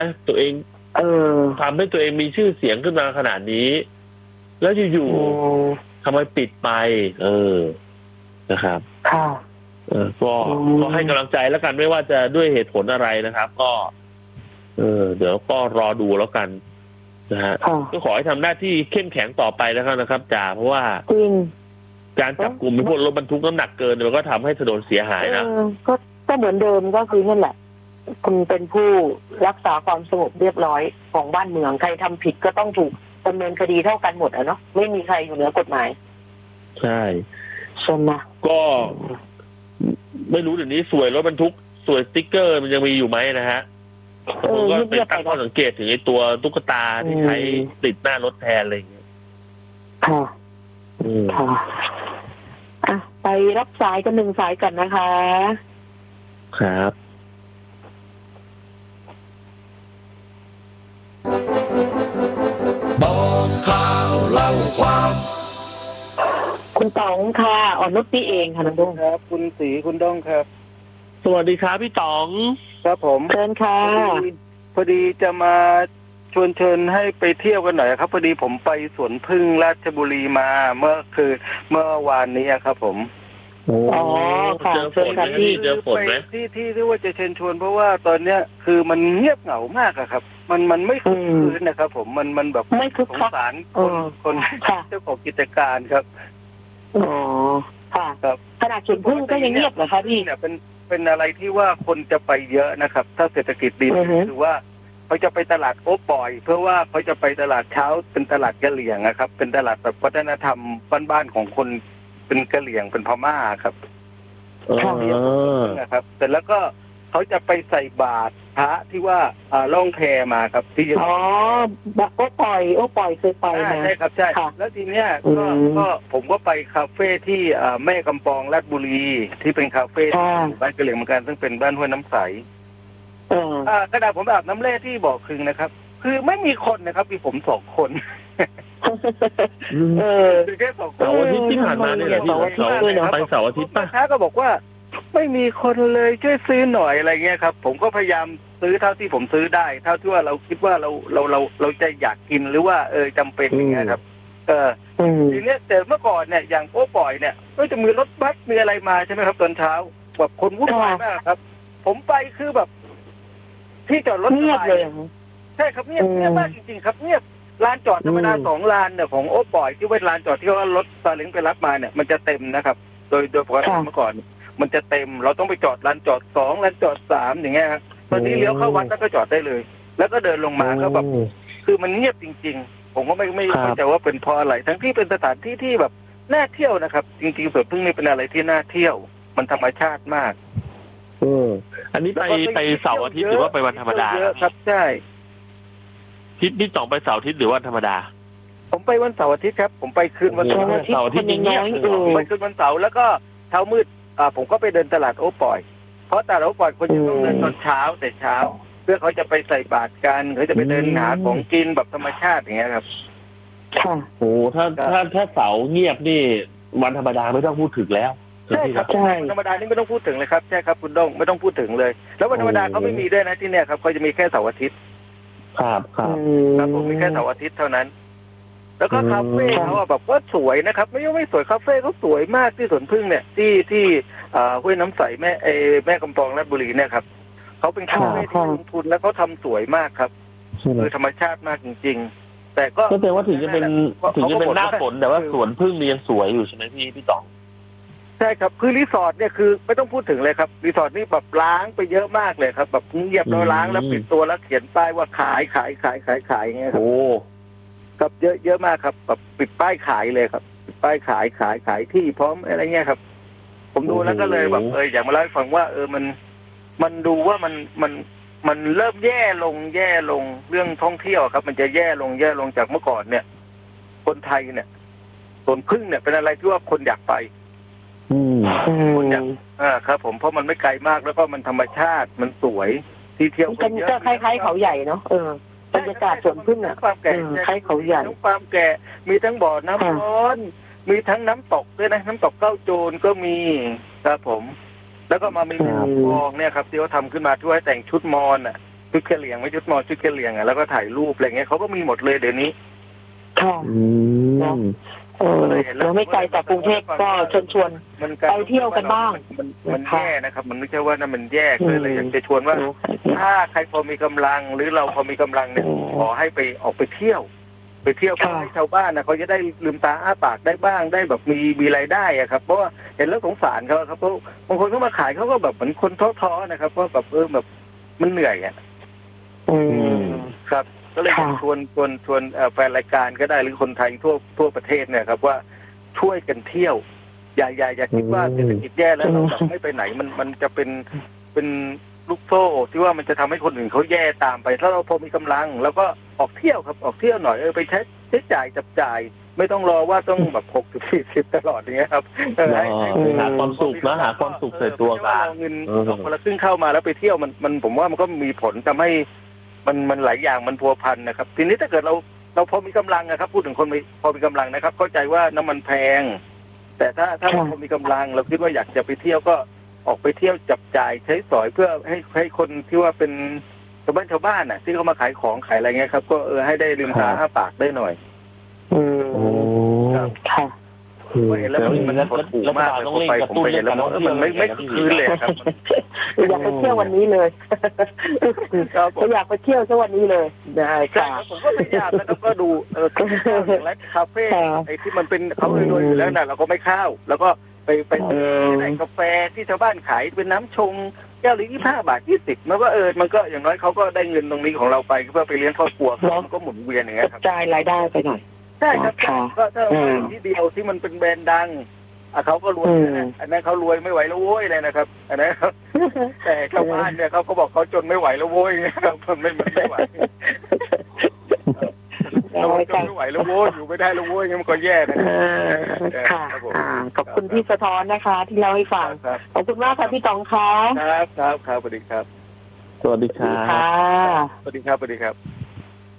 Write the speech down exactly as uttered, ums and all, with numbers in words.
ตัวเองเออทำให้ตัวเองมีชื่อเสียงขึ้นมาขนาดนี้แล้วอยู่ๆทำไมปิดไปเออนะครับค่ะเออก็ก็ให้กำลังใจแล้วกันไม่ว่าจะด้วยเหตุผลอะไรนะครับก็เออเดี๋ยวก็รอดูแล้วกันนะฮะก็ขอให้ทำหน้าที่เข้มแข็งต่อไปแล้วนะครับจ่าเพราะว่าจริงการจับกลุ่มพวกรถบรรทุกน้ำหนักเกินมันก็ทำให้ถนนเสียหายนะก็ก็เหมือนเดิมก็คือนั่นแหละคุณเป็นผู้รักษาความสงบเรียบร้อยของบ้านเมืองใครทำผิดก็ต้องถูกดำเนินคดีเท่ากันหมดอะเนาะไม่มีใครอยู่เหนือกฎหมายใช่ใช่ไหมก็ไม่รู้เดี๋ยวนี้สวยรถบรรทุกสวยสติ๊กเกอร์มันยังมีอยู่ไหมนะฮะผมก็เป็นตั้งข้อสังเกตถึงไอ้ตัวตุ๊กตาที่ใช้ติดหน้ารถแทนอะไรอย่างเงี้ยค่ะค่ะอ่ะไปรับสายกันหนึ่งสายกันนะคะครับบอกข่าวเล่าความคุณต๋องค่ะอ่อนนุชนี่เองค่ะน้องดงครับคุณศรีคุณด้งครับสวัสดีครับพี่ต๋องครับผมเชิญค่ะพอดีจะมาชวนเชิญให้ไปเที่ยวกันหน่อยครับพอดีผมไปสวนพึ่งราชบุรีมาเมื่อคือเมื่อวานนี้ครับผมอ๋อค่ะเจอฝนไหมพี่เจอฝนไหมที่ที่ที่ว่าจะเชิญชวนเพราะว่าตอนเนี้ยคือมันเงียบเหงามากอะครับมันมันไม่คึกคืนนะครับผมมันมันแบบไม่คึกสงสารคนคนเจ้าของกิจการครับอ๋อค่ะครับขนาดสวนพึ่งก็ยังเงียบเหรอคะพี่เนี่ยเป็นเป็นอะไรที่ว่าคนจะไปเยอะนะครับถ้าเศรษฐกิจดีคือว่าเขาจะไปตลาดโอ๊ปอยเพื่อว่าเขาจะไปตลาดเช้าเป็นตลาดกะเหรี่ยงนะครับเป็นตลาดแบบวัฒนธรรมบ้านๆของคนเป็นกะเหรี่ยงเป็นพม่าครับนะครับเสร็จแล้วก็เขาจะไปใส่บาตรพระที่ว่าล่องแพมาครับที่อ๋อบักโอ๊ปอยโอ๊ปอยเคยไปมาใช่ครับใช่แล้วทีเนี้ยก็ก็ผมก็ไปคาเฟ่ที่แม่กำปองราชบุรีที่เป็นคาเฟ่บ้านกะเหรี่ยงเหมือนกันซึ่งเป็นบ้านห้วยน้ำใสอ่ากระดาษผมอาบน้ำเล่ที่บ่อคึงนะครับคือไม่มีคนนะครับมีผมสองคนเออแค่สองคนเสาร์อาทิตย์ที่ผ่านมาเนี่ยแหละที่เราไปเสาร์อาทิตย์ป่ะค้าก็บอกว่าไม่มีคนเลยช่วยซื้อหน่อยอะไรเงี้ยครับผมก็พยายามซื้อเท่าที่ผมซื้อได้เท่าที่ว่าเราคิดว่าเราเราเราเราจะอยากกินหรือว่าเออจำเป็นอย่างเงี้ยครับเออทีเนี้ยแต่เมื่อก่อนเนี่ยอย่างโอ้ปอยเนี่ยก็จะมีรถบัสมีอะไรมาใช่ไหมครับตอนเช้าแบบคนวุ่นวายมากครับผมไปคือแบบที่จอดรถเงียบเลยใช่ครับเงียบเงียบมากจริงๆครับเงียบลานจอดธรรมดาสองลานเนี่ยของโอ้ปอยที่ว่าลานจอดที่ว่ารถซาเล้งไปรับมาเนี่ยมันจะเต็มนะครับโดยโดยปกติเมื่อก่อนมันจะเต็มเราต้องไปจอดลานจอดสองลานจอดสามอย่างเงี้ยครับตอนนี้เลี้ยวเข้าวัดแล้วก็จอดได้เลยแล้วก็เดินลงมาก็แบบคือมันเงียบจริงๆผมก็ไม่ไม่เข้าใจว่าเป็นเพราะอะไรทั้งที่เป็นสถานที่ที่แบบน่าเที่ยวนะครับจริงๆสวนพึ่งนี่เป็นอะไรที่น่าเที่ยวมันธรรมชาติมากเอออันนี้ไปไปเสาร์อาทิตย์หรือว่าไปวันธรรมดาครับใช่ทิศที่สองไปเสาร์อาทิตย์หรือวันธรรมดาผมไปวันเสาร์อาทิตย์ครับผมไปคืนวันเสาร์เสาร์อาทิตย์เงียบไปคืนวันเสาร์แล้วก็เช้ามืดอ่าผมก็ไปเดินตลาดโอ๊ปอยเพราะตลาดโอ๊ปอยคนจะต้องเดินตอนเช้าแต่เช้าเพื่อเขาจะไปใส่บาตรกันเขาจะไปเดินหาของกินแบบธรรมชาติอย่างเงี้ยครับค่ะโอ้ถ้าถ้าถ้าเสาร์เงียบนี่วันธรรมดาไม่ต้องพูดถึงแล้วใช่ครับใช่ธรรมดานี่ไม่ต้องพูดถึงเลยครับใช่ครับคุณด้งไม่ต้องพูดถึงเลยแล้ววันธรรมดาเขาไม่มีด้วยนะที่เนี่ยครับเขาจะมีแค่เสาร์อาทิตย์ครับครับครับผมมีแค่เสาร์อาทิตย์เท่านั้นแล้วก็คาเฟ่เขาแบบว่าสวยนะครับไม่ไม่สวยคาเฟ่เขาสวยมากที่สวนพึ่งเนี่ยที่ที่ห้วยน้ำใสแม่แม่กำปองราชบุรีเนี่ยครับเขาเป็นคาเฟ่ที่ลงทุนแล้วเขาทำสวยมากครับคือธรรมชาติมากจริงๆแต่ก็ก็แปลว่าถึงจะเป็นถึงจะเป็นหน้าฝนแต่ว่าสวนพึ่งยังสวยอยู่ใช่ไหมพี่พี่ต๋องใช่ครับคือรีสอร์ทเนี่ยคือไม่ต้องพูดถึงเลยครับรีสอร์ทนี่แบบล้างไปเยอะมากเลยครับแบบเงียบแล้วล้างแล้วปิดตัวแล้วเขียนป้ายว่าขายขายขายขายขายอย่างเงี้ยครับโอ้ครับเยอะเยอะมากครับแบบปิดป้ายขายเลยครับปิดป้ายขายขายขายที่พร้อมอะไรเงี้ยครับผมดูแล้วก็เลยแบบเอออยากมาเล่าให้ฟังว่าเออมันมันดูว่ามันมันมันเริ่มแย่ลงแย่ลงเรื่องท่องเที่ยวครับมันจะแย่ลงแย่ลงจากเมื่อก่อนเนี่ยคนไทยเนี่ยสวนพึ่งเนี่ยเป็นอะไรที่ว่าคนอยากไปคนอยากอ่าครับผมเพราะมันไม่ไกลมากแล้วก็มันธรรมชาติมันสวยที่เที่ยวก็เยอะก็คล้ายๆเขาใหญ่เนาะเออบรรยากาศสวนพึ่งอ่ะความแก่คล้ายเขาใหญ่ทั้งความแก่มีทั้งบ่อน้ำร้อนมีทั้งน้ำตกด้วยนะน้ำตกเก้าโจรก็มีครับผมแล้วก็มามีแม่น้ำคลองเนี่ยครับที่เขาทำขึ้นมาช่วยแต่งชุดมอญอ่ะชุดกะเหรี่ยงไม่ชุดมอชุดกะเหรี่ยงอ่ะแล้วก็ถ่ายรูปอะไรเงี้ยเขาก็มีหมดเลยเดี๋ยวนี้ค่ะอืมเออเราไม่ไกลจากกรุงเทพก็ชวนชวนไปเที่ยวกันบ้างมันมันแย่นะครับมันไม่ใช่ว่านั่นมันแย่เลยเลยอยากจะชวนว่าถ้าใครพอมีกำลังหรือเราพอมีกำลังเนี่ยขอให้ไปออกไปเที่ยวไปเที่ยวเพื่อให้ชาวบ้านนะเขาจะได้ลืมตาอ้าปากได้บ้างได้แบบมีมีรายได้อะครับเพราะว่าเห็นแล้วสงสารเขาครับเพราะบางคนเขามาขายเขาก็แบบเหมือนคนท้อๆนะครับเพราะแบบเออแบบมันเหนื่อยอ่ะอืมครับก็เลยชวนชวนชวนแฟนรายการก็ได้หรือคนไทยทั่วทั่วประเทศเนี่ยครับว่าช่วยกันเที่ยวอย่าอย่าอย่าคิดว่าเศรษฐกิจแย่แล้วเราแบบไม่ไปไหนมันมันจะเป็นเป็นลูกโซ่ที่ว่ามันจะทำให้คนอื่นเขาแย่ตามไปถ้าเราพอมีกำลังแล้วก็ออกเที่ยวครับออกเที่ยวหน่อยเออไปใช้ใช้จ่ายจับจ่ายไม่ต้องรอว่าต้องแบบหกสิบสี่สิบตลอดอย่างเงี้ยครับเออให้หาความสุขนะหาความสุขใส่ตัวกันเงินคนละครึ่งเข้ามาแล้วไปเที่ยวมันมันผมว่ามันก็มีผลทำให้มันมันหลายอย่างมันพัวพันนะครับทีนี้ถ้าเกิดเราเราพอมีกำลังนะครับพูดถึงคนมีพอมีกำลังนะครับเข้าใจว่าน้ำมันแพงแต่ถ้าถ้าเราพอมีกำลังเราคิดว่าอยากจะไปเที่ยวก็ออกไปเที่ยวจับจ่ายใช้สอยเพื่อให้ให้คนที่ว่าเป็นชาวบ้านชาวบ้านน่ะที่เขามาขายของขายอะไรเงี้ยครับก็เออให้ได้ลืมตาอ้าปากได้หน่อยอืมค่ะเห็นแล้วมันมันถูกมากเลยผมไปผมไปเห็นแล้วมันไม่ไม่คืนเลยครับอยากไปเที่ยววันนี้เลยก็อยากไปเที่ยวซะวันนี้เลยได้ค่ะผมก็พยายามแล้วก็ดูเออแล็กคาเฟ่ไอ้ที่มันเป็นเขารวยๆอยู่แล้วน่ะเราก็ไม่เข้าแล้วก็ไปไปในกาแฟที่ชาวบ้านขายเป็นน้ำชงแก้วละยี่สิบห้าบาทยี่สิบมันก็เออมันก็อย่างน้อยเขาก็ได้เงินตรงนี้ของเราไปเพื่อไปเลี้ยงครอบครัวมันก็หมุนเวียนอย่างเงี้ยครับจ่ายรายได้ไปหน่อยใช่ครับก็ถ้าเราที่เดียวที่มันเป็นแบรนด์ดังเขาก็รวยนะอันนั้นเขารวยไม่ไหวแล้วโว้ยเลยนะครับอันนั้นแต่ชาวบ้านเนี่ยเขาก็บอกเขาจนไม่ไหวแล้วโว้ยครับมันไม่ไม่ไหวเราจนไม่ไหวแล้วโว้ยอยู่ไม่ได้แล้วโว้ยมันก็แย่นะค่ะขอบคุณพี่สะท้อนนะคะที่เล่าให้ฟังขอบคุณมากค่ะพี่ตองค่ะครับครับครับสวัสดีครับสวัสดีครับสวัสดีครับสวัสดีครับ